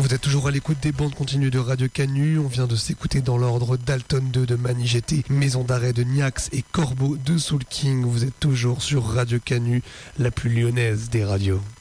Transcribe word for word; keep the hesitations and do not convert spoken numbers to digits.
Vous êtes toujours à l'écoute des bandes continues de Radio Canu. On vient de s'écouter dans l'ordre Dalton deux de Mani G T, Maison d'arrêt de Niax et Corbeau de Soul King. Vous êtes toujours sur Radio Canu, la plus lyonnaise des radios.